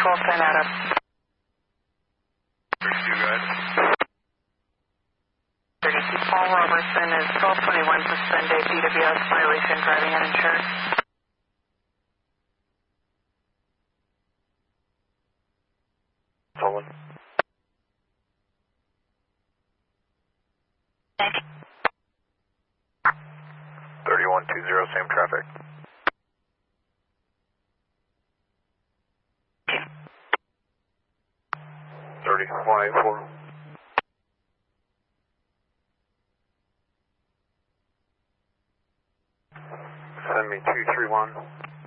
1210 Adam. 32, go ahead. 32 Paul Robertson is 1221 suspended DWS violation driving uninsured. Stolen. 3120, same traffic. 3184. Send me 231.